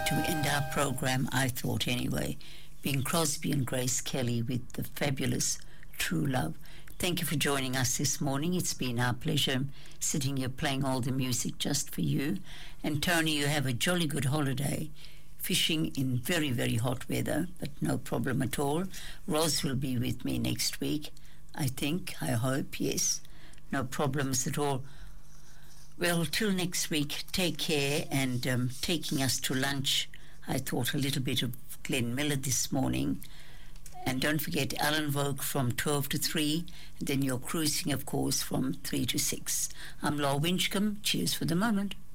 to end our program, I thought anyway. Bing Crosby and Grace Kelly with the fabulous True Love. Thank you for joining us this morning. It's been our pleasure sitting here playing all the music just for you. And Tony, you have a jolly good holiday fishing in very, very hot weather, but no problem at all. Ros will be with me next week, I think, I hope, yes. No problems at all. Well, till next week, take care. And taking us to lunch, I thought a little bit of Glenn Miller this morning. And don't forget Alan Vogue from 12 to 3, and then you're cruising, of course, from 3 to 6. I'm Laura Winchcombe. Cheers for the moment.